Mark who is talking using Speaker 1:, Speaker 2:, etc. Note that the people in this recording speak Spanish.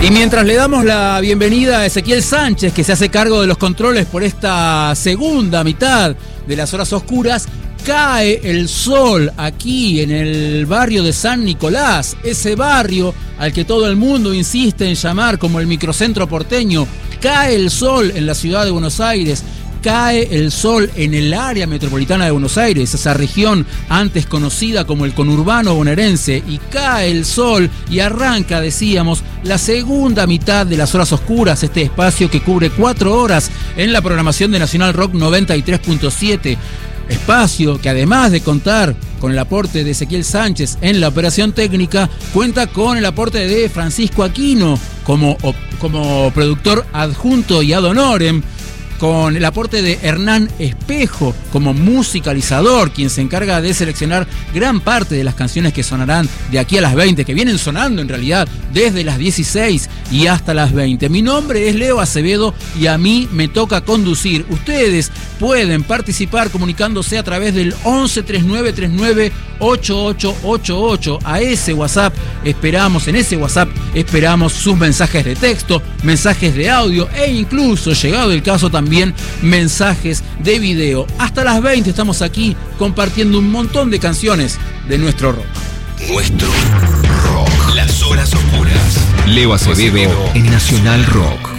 Speaker 1: Y mientras le damos la bienvenida a Ezequiel Sánchez, que se hace cargo de los controles por esta segunda mitad de las horas oscuras, cae el sol aquí en el barrio de San Nicolás, ese barrio al que todo el mundo insiste en llamar como el microcentro porteño. Cae el sol en la ciudad de Buenos Aires. Cae el sol en el área metropolitana de Buenos Aires, esa región antes conocida como el conurbano bonaerense, y cae el sol y arranca, decíamos, la segunda mitad de las horas oscuras, este espacio que cubre 4 horas en la programación de Nacional Rock 93.7. Espacio que, además de contar con el aporte de Ezequiel Sánchez en la operación técnica, cuenta con el aporte de Francisco Aquino como productor adjunto y ad honorem, con el aporte de Hernán Espejo como musicalizador, quien se encarga de seleccionar gran parte de las canciones que sonarán de aquí a las 20, que vienen sonando en realidad desde las 16 y hasta las 20. Mi nombre es Leo Acevedo y a mí me toca conducir. Ustedes pueden participar comunicándose a través del 11 39 39 8888. A ese WhatsApp esperamos, en ese WhatsApp esperamos sus mensajes de texto, mensajes de audio e incluso, llegado el caso, también mensajes de video. Hasta las 20 estamos aquí compartiendo un montón de canciones de nuestro rock.
Speaker 2: Nuestro rock. Las horas oscuras. Leo Acevedo en Nacional Rock.